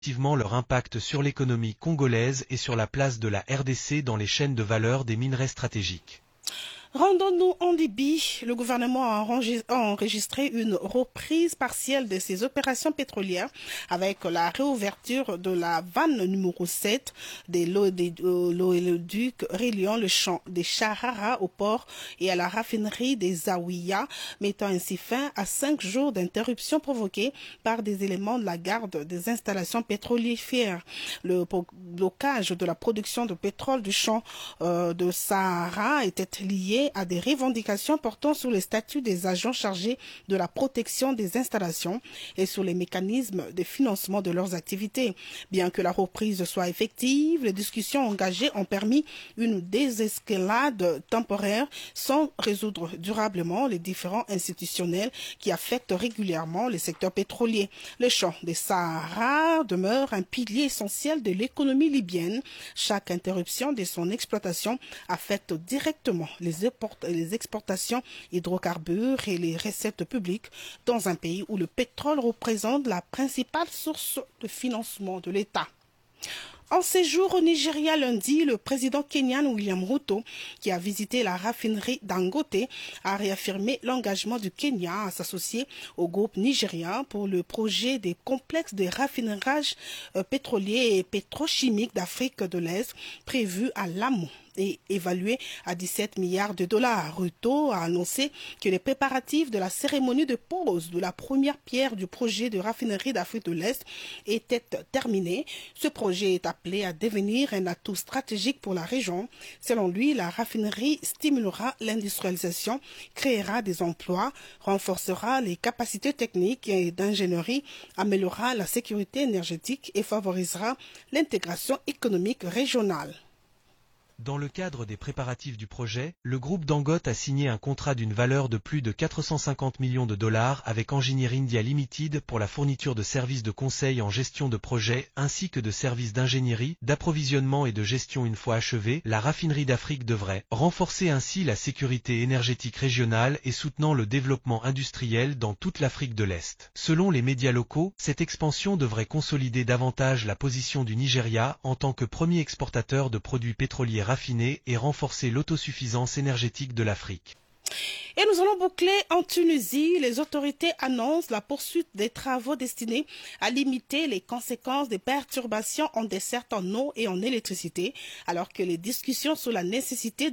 positivement leur impact sur l'économie congolaise et sur la place de la RDC dans les chaînes de valeur des minerais stratégiques. Rendons-nous en Libye. Le gouvernement a enregistré une reprise partielle de ses opérations pétrolières avec la réouverture de la vanne numéro 7 de l'oléoduc reliant le champ des Charara au port et à la raffinerie des Zawiya, mettant ainsi fin à 5 jours d'interruption provoquée par des éléments de la garde des installations pétrolifères. Le blocage de la production de pétrole du champ de Sahara était lié à des revendications portant sur le statut des agents chargés de la protection des installations et sur les mécanismes de financement de leurs activités. Bien que la reprise soit effective, les discussions engagées ont permis une désescalade temporaire sans résoudre durablement les différends institutionnels qui affectent régulièrement le secteur pétrolier. Le champ des Sahara demeure un pilier essentiel de l'économie libyenne. Chaque interruption de son exploitation affecte directement les exportations hydrocarbures et les recettes publiques dans un pays où le pétrole représente la principale source de financement de l'État. En séjour au Nigeria lundi, le président kenyan William Ruto, qui a visité la raffinerie Dangote, a réaffirmé l'engagement du Kenya à s'associer au groupe nigérien pour le projet des complexes de raffinage pétrolier et pétrochimique d'Afrique de l'Est prévu à Lamu et évalué à 17 milliards de dollars. Ruto a annoncé que les préparatifs de la cérémonie de pose de la première pierre du projet de raffinerie d'Afrique de l'Est étaient terminés. Ce projet est appelé à devenir un atout stratégique pour la région. Selon lui, la raffinerie stimulera l'industrialisation, créera des emplois, renforcera les capacités techniques et d'ingénierie, améliorera la sécurité énergétique et favorisera l'intégration économique régionale. Dans le cadre des préparatifs du projet, le groupe Dangote a signé un contrat d'une valeur de plus de 450 millions de dollars avec Engineer India Limited pour la fourniture de services de conseil en gestion de projet ainsi que de services d'ingénierie, d'approvisionnement et de gestion. Une fois achevée, la raffinerie d'Afrique devrait renforcer ainsi la sécurité énergétique régionale et soutenant le développement industriel dans toute l'Afrique de l'Est. Selon les médias locaux, cette expansion devrait consolider davantage la position du Nigeria en tant que premier exportateur de produits pétroliers raffinés et renforcer l'autosuffisance énergétique de l'Afrique. Et nous allons boucler en Tunisie. Les autorités annoncent la poursuite des travaux destinés à limiter les conséquences des perturbations en desserte en eau et en électricité, alors que les discussions sur la nécessité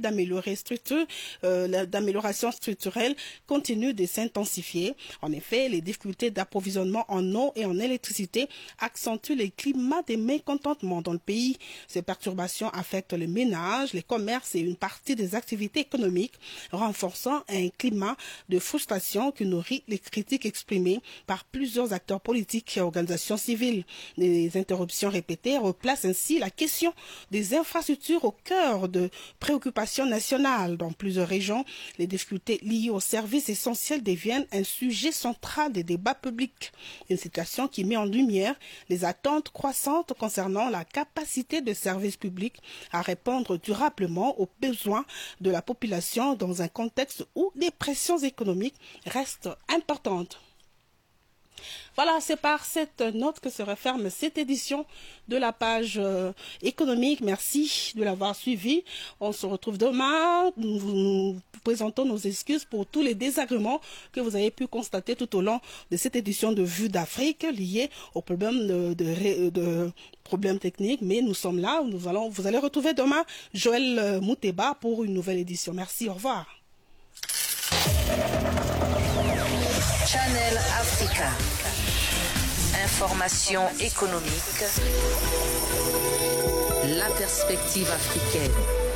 d'amélioration structurelle continuent de s'intensifier. En effet, les difficultés d'approvisionnement en eau et en électricité accentuent les climats de mécontentement dans le pays. Ces perturbations affectent les ménages, les commerces et une partie des activités économiques, renforçant un climat de frustration qui nourrit les critiques exprimées par plusieurs acteurs politiques et organisations civiles. Les interruptions répétées replacent ainsi la question des infrastructures au cœur de préoccupations nationales. Dans plusieurs régions, les difficultés liées aux services essentiels deviennent un sujet central des débats publics. Une situation qui met en lumière les attentes croissantes concernant la capacité de services publics à répondre durablement aux besoins de la population dans un contexte où les pressions économiques restent importantes. Voilà, c'est par cette note que se referme cette édition de la page économique. Merci de l'avoir suivi. On se retrouve demain. Nous vous présentons nos excuses pour tous les désagréments que vous avez pu constater tout au long de cette édition de Vue d'Afrique liés aux problèmes de problèmes techniques. Mais nous sommes là. Vous allez retrouver demain Joël Mouteba pour une nouvelle édition. Merci, au revoir. Channel Africa. Information économique. La perspective africaine.